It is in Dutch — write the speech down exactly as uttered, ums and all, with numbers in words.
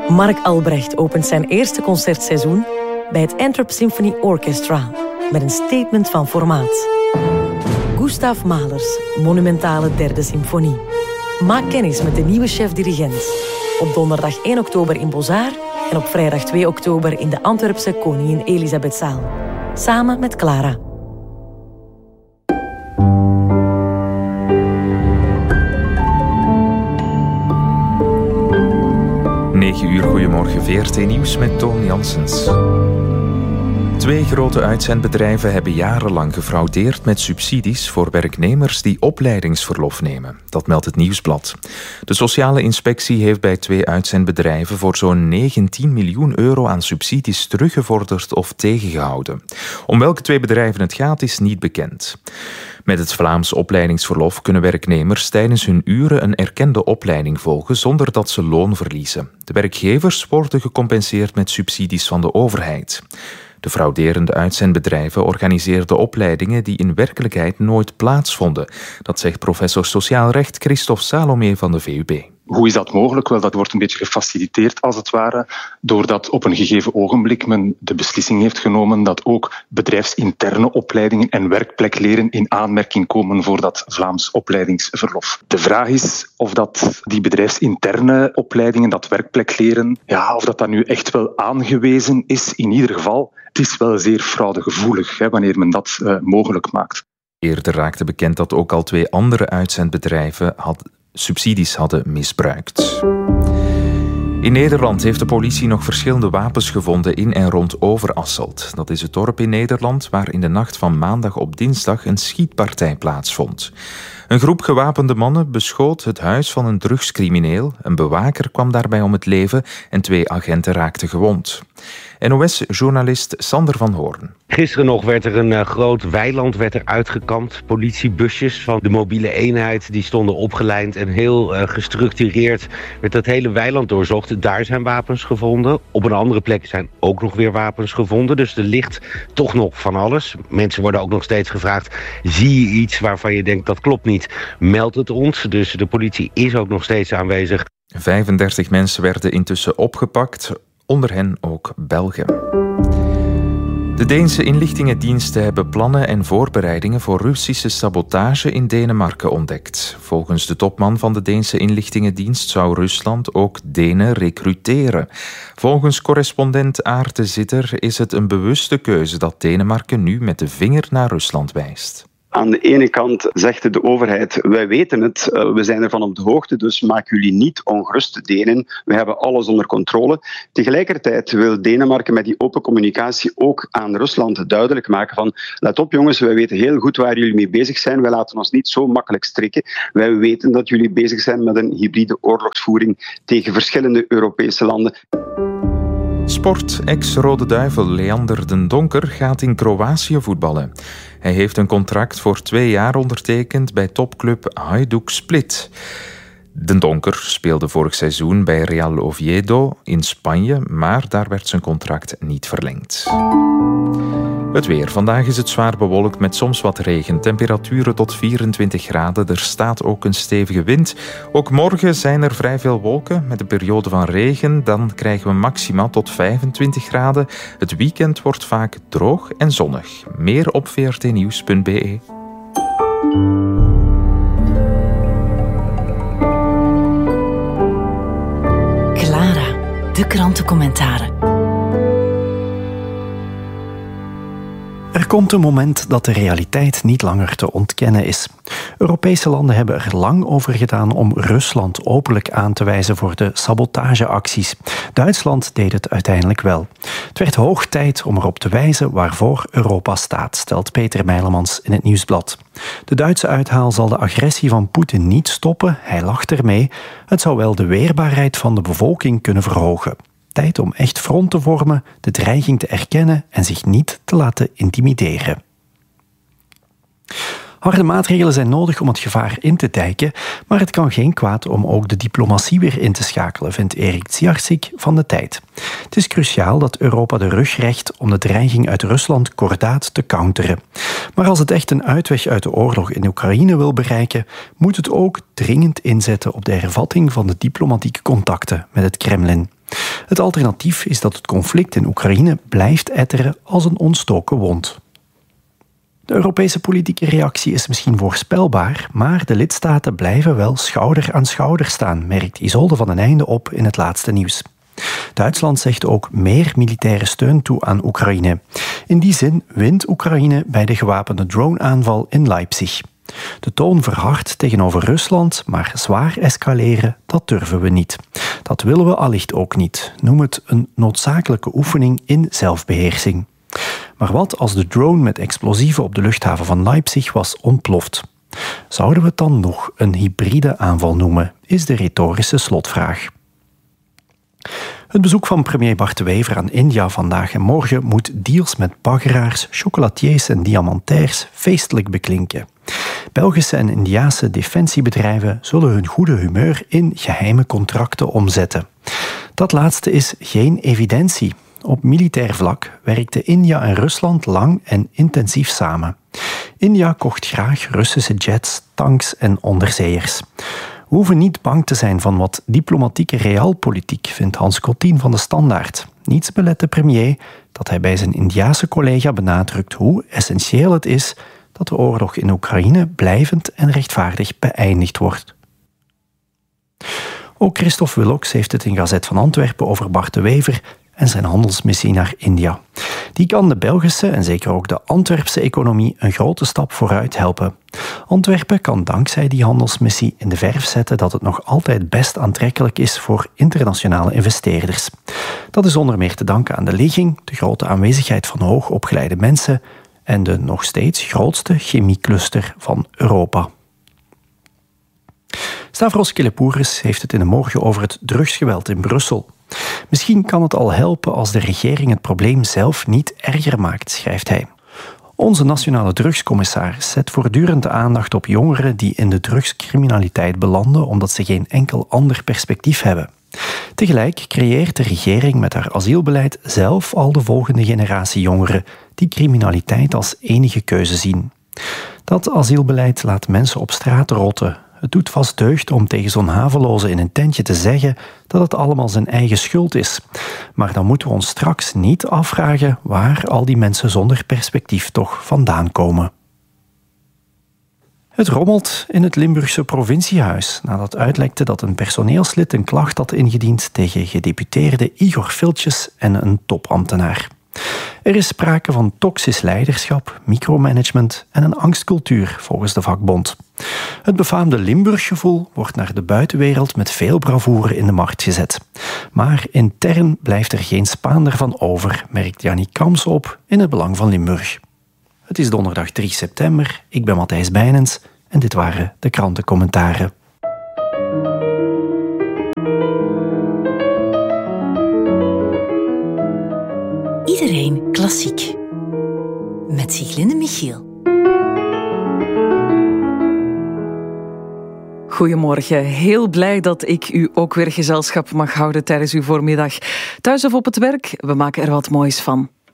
Mark Albrecht opent zijn eerste concertseizoen bij het Antwerp Symphony Orchestra met een statement van formaat. Gustav Mahlers, monumentale derde symfonie. Maak kennis met de nieuwe chef-dirigent. Op donderdag één oktober in Bozar en op vrijdag twee oktober in de Antwerpse Koningin Elisabethzaal. Samen met Clara. negen uur, goedemorgen, V R T Nieuws met Toon Janssens. Twee grote uitzendbedrijven hebben jarenlang gefraudeerd met subsidies voor werknemers die opleidingsverlof nemen. Dat meldt het Nieuwsblad. De sociale inspectie heeft bij twee uitzendbedrijven voor zo'n negentien miljoen euro aan subsidies teruggevorderd of tegengehouden. Om welke twee bedrijven het gaat is niet bekend. Met het Vlaams opleidingsverlof kunnen werknemers tijdens hun uren een erkende opleiding volgen zonder dat ze loon verliezen. De werkgevers worden gecompenseerd met subsidies van de overheid. De frauderende uitzendbedrijven organiseerden opleidingen die in werkelijkheid nooit plaatsvonden. Dat zegt professor sociaal recht Christophe Salomé van de V U B. Hoe is dat mogelijk? Wel, dat wordt een beetje gefaciliteerd als het ware, doordat op een gegeven ogenblik men de beslissing heeft genomen dat ook bedrijfsinterne opleidingen en werkplekleren in aanmerking komen voor dat Vlaams opleidingsverlof. De vraag is of dat die bedrijfsinterne opleidingen, dat werkplekleren, ja, of dat dat nu echt wel aangewezen is. In ieder geval, het is wel zeer fraudegevoelig hè, wanneer men dat uh, mogelijk maakt. Eerder raakte bekend dat ook al twee andere uitzendbedrijven hadden subsidies hadden misbruikt. In Nederland heeft de politie nog verschillende wapens gevonden in en rond Overasselt. Dat is het dorp in Nederland waar in de nacht van maandag op dinsdag een schietpartij plaatsvond. Een groep gewapende mannen beschoot het huis van een drugscrimineel. Een bewaker kwam daarbij om het leven en twee agenten raakten gewond. N O S-journalist Sander van Hoorn. Gisteren nog werd er een uh, groot weiland werd er uitgekampt. Politiebusjes van de mobiele eenheid die stonden opgelijnd en heel uh, gestructureerd werd dat hele weiland doorzocht. Daar zijn wapens gevonden. Op een andere plek zijn ook nog weer wapens gevonden. Dus er ligt toch nog van alles. Mensen worden ook nog steeds gevraagd, zie je iets waarvan je denkt dat klopt niet? Meld het ons. Dus de politie is ook nog steeds aanwezig. vijfendertig mensen werden intussen opgepakt. Onder hen ook Belgen. De Deense inlichtingendiensten hebben plannen en voorbereidingen voor Russische sabotage in Denemarken ontdekt. Volgens de topman van de Deense inlichtingendienst zou Rusland ook Denen recruteren. Volgens correspondent Aarte Zitter is het een bewuste keuze dat Denemarken nu met de vinger naar Rusland wijst. Aan de ene kant zegt de overheid, wij weten het, we zijn ervan op de hoogte, dus maak jullie niet ongerust, Denen. We hebben alles onder controle. Tegelijkertijd wil Denemarken met die open communicatie ook aan Rusland duidelijk maken van, let op jongens, wij weten heel goed waar jullie mee bezig zijn. Wij laten ons niet zo makkelijk strikken. Wij weten dat jullie bezig zijn met een hybride oorlogsvoering tegen verschillende Europese landen. Sport. Ex-Rode Duivel Leander den Donker gaat in Kroatië voetballen. Hij heeft een contract voor twee jaar ondertekend bij topclub Hajduk Split. Den Donker speelde vorig seizoen bij Real Oviedo in Spanje, maar daar werd zijn contract niet verlengd. Het weer. Vandaag is het zwaar bewolkt met soms wat regen. Temperaturen tot vierentwintig graden. Er staat ook een stevige wind. Ook morgen zijn er vrij veel wolken met een periode van regen. Dan krijgen we maximaal tot vijfentwintig graden. Het weekend wordt vaak droog en zonnig. Meer op v r t nieuws punt b e. Clara, de krantencommentaren. Er komt een moment dat de realiteit niet langer te ontkennen is. Europese landen hebben er lang over gedaan om Rusland openlijk aan te wijzen voor de sabotageacties. Duitsland deed het uiteindelijk wel. Het werd hoog tijd om erop te wijzen waarvoor Europa staat, stelt Peter Meilemans in het Nieuwsblad. De Duitse uithaal zal de agressie van Poetin niet stoppen, hij lacht ermee. Het zou wel de weerbaarheid van de bevolking kunnen verhogen. Tijd om echt front te vormen, de dreiging te erkennen en zich niet te laten intimideren. Harde maatregelen zijn nodig om het gevaar in te dijken, maar het kan geen kwaad om ook de diplomatie weer in te schakelen, vindt Erik Tsiarsik van De Tijd. Het is cruciaal dat Europa de rug recht om de dreiging uit Rusland kordaat te counteren. Maar als het echt een uitweg uit de oorlog in Oekraïne wil bereiken, moet het ook dringend inzetten op de hervatting van de diplomatieke contacten met het Kremlin. Het alternatief is dat het conflict in Oekraïne blijft etteren als een ontstoken wond. De Europese politieke reactie is misschien voorspelbaar, maar de lidstaten blijven wel schouder aan schouder staan, merkt Isolde van den Einde op in het laatste nieuws. Duitsland zegt ook meer militaire steun toe aan Oekraïne. In die zin wint Oekraïne bij de gewapende drone-aanval in Leipzig. De toon verhardt tegenover Rusland, maar zwaar escaleren, dat durven we niet. Dat willen we allicht ook niet. Noem het een noodzakelijke oefening in zelfbeheersing. Maar wat als de drone met explosieven op de luchthaven van Leipzig was ontploft? Zouden we het dan nog een hybride aanval noemen, is de retorische slotvraag. Het bezoek van premier Bart De Wever aan India vandaag en morgen moet deals met baggeraars, chocolatiers en diamantairs feestelijk beklinken. Belgische en Indiase defensiebedrijven zullen hun goede humeur in geheime contracten omzetten. Dat laatste is geen evidentie. Op militair vlak werkten India en Rusland lang en intensief samen. India kocht graag Russische jets, tanks en onderzeeërs. We hoeven niet bang te zijn van wat diplomatieke realpolitiek, vindt Hans Cottien van de Standaard. Niets belet de premier dat hij bij zijn Indiase collega benadrukt hoe essentieel het is dat de oorlog in Oekraïne blijvend en rechtvaardig beëindigd wordt. Ook Christophe Willocks heeft het in Gazet van Antwerpen over Bart De Wever en zijn handelsmissie naar India. Die kan de Belgische en zeker ook de Antwerpse economie een grote stap vooruit helpen. Antwerpen kan dankzij die handelsmissie in de verf zetten dat het nog altijd best aantrekkelijk is voor internationale investeerders. Dat is onder meer te danken aan de ligging, de grote aanwezigheid van hoogopgeleide mensen en de nog steeds grootste chemiecluster van Europa. Stavros Kilepouris heeft het in de morgen over het drugsgeweld in Brussel. Misschien kan het al helpen als de regering het probleem zelf niet erger maakt, schrijft hij. Onze nationale drugscommissaris zet voortdurend de aandacht op jongeren die in de drugscriminaliteit belanden omdat ze geen enkel ander perspectief hebben. Tegelijk creëert de regering met haar asielbeleid zelf al de volgende generatie jongeren die criminaliteit als enige keuze zien. Dat asielbeleid laat mensen op straat rotten. Het doet vast deugd om tegen zo'n haveloze in een tentje te zeggen dat het allemaal zijn eigen schuld is. Maar dan moeten we ons straks niet afvragen waar al die mensen zonder perspectief toch vandaan komen. Het rommelt in het Limburgse provinciehuis nadat uitlekte dat een personeelslid een klacht had ingediend tegen gedeputeerde Igor Filtjes en een topambtenaar. Er is sprake van toxisch leiderschap, micromanagement en een angstcultuur volgens de vakbond. Het befaamde Limburggevoel wordt naar de buitenwereld met veel bravoure in de markt gezet. Maar intern blijft er geen spaander van over, merkt Jannie Kams op in het Belang van Limburg. Het is donderdag drie september, ik ben Matthijs Bijnens en dit waren de krantencommentaren. Iedereen klassiek. Met Sieglinde Michiel. Goedemorgen, heel blij dat ik u ook weer gezelschap mag houden tijdens uw voormiddag. Thuis of op het werk, we maken er wat moois van.